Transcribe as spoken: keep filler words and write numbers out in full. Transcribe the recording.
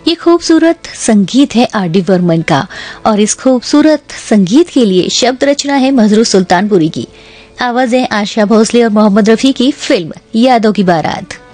ये खूबसूरत संगीत है आर डी बर्मन का और इस खूबसूरत संगीत के लिए शब्द रचना है मजरू सुल्तानपुरी की, आवाज है आशा भोसले और मोहम्मद रफी की फिल्म यादों की बारात।